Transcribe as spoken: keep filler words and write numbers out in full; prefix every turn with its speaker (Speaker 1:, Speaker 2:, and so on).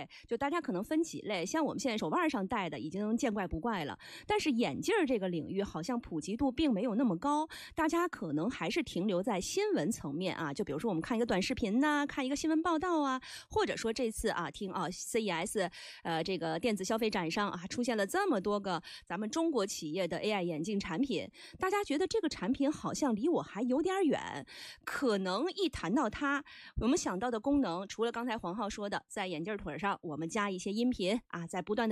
Speaker 1: 对，就大家可能分几类，像我们现在手腕上戴的已经见怪不怪了，但是眼镜这个领域好像普及度并没有那么高，大家可能还是停留在新闻层面啊，就比如说我们看一个短视频呐、啊，看一个新闻报道啊，或者说这次啊听啊 C E S 呃这个电子消费展上啊出现了这么多个咱们中国企业的 A I 眼镜产品，大家觉得这个产品好像离我还有点远，可能一谈到它，我们想到的功能除了刚才黄浩说的在眼镜腿上我们加一些音频啊，在不断的